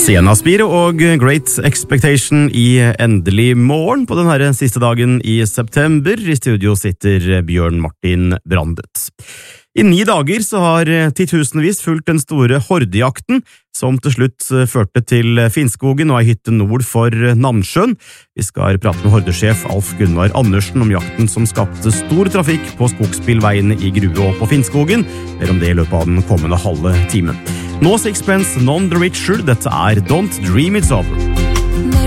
Sienna Spiro og Great Expectation i endelig morgen på denne siste dagen i september. I studio sitter Bjørn Martin Brandet. I 9 dager så har titusenvis fulgt den store hordejakten, som til slutt førte til Finnskogen og ei hytte nord for Namsjøen. Vi skal prate med hordesjef Alf Gunnar Andersen om jakten som skapte stor trafikk på skogsbilveiene i Grue og på Finnskogen. Mer om det i løpet av den kommende halve timen. Nå Sixpence, None the Richer, dette er Don't Dream It's Over.